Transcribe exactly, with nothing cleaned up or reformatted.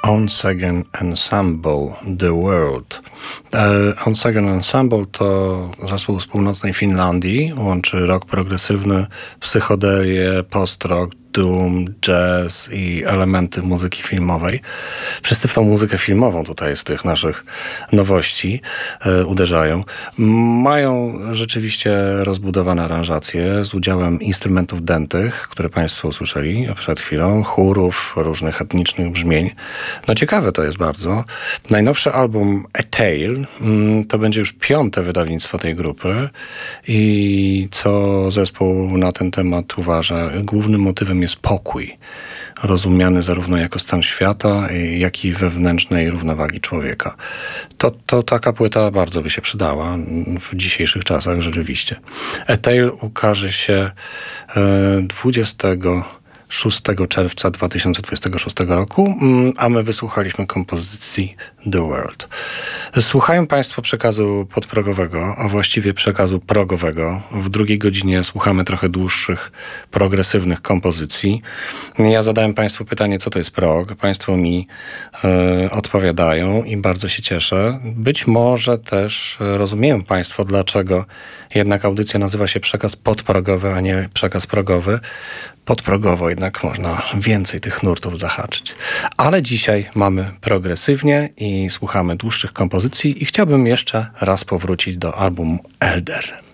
Once Ensemble, The World. Once Ensemble to zespół z północnej Finlandii. Łączy rock progresywny, psychodelię, post-rock, doom, jazz i elementy muzyki filmowej. Wszyscy w tą muzykę filmową tutaj z tych naszych nowości e, uderzają. Mają rzeczywiście rozbudowane aranżacje z udziałem instrumentów dętych, które Państwo usłyszeli przed chwilą, chórów, różnych etnicznych brzmień. No ciekawe to jest bardzo. Najnowszy album A Tale to będzie już piąte wydawnictwo tej grupy i co zespół na ten temat uważa, głównym motywem jest pokój, rozumiany zarówno jako stan świata, jak i wewnętrznej równowagi człowieka. To, to taka płyta bardzo by się przydała w dzisiejszych czasach rzeczywiście. A Tale ukaże się dwudziestego szóstego czerwca dwa tysiące dwudziestego szóstego roku, a my wysłuchaliśmy kompozycji The World. Słuchają Państwo przekazu podprogowego, a właściwie przekazu progowego. W drugiej godzinie słuchamy trochę dłuższych, progresywnych kompozycji. Ja zadałem Państwu pytanie, co to jest prog. Państwo mi e, odpowiadają i bardzo się cieszę. Być może też rozumieją Państwo, dlaczego jednak audycja nazywa się przekaz podprogowy, a nie przekaz progowy. Podprogowo jednak można więcej tych nurtów zahaczyć. Ale dzisiaj mamy progresywnie i słuchamy dłuższych kompozycji i chciałbym jeszcze raz powrócić do albumu Elder.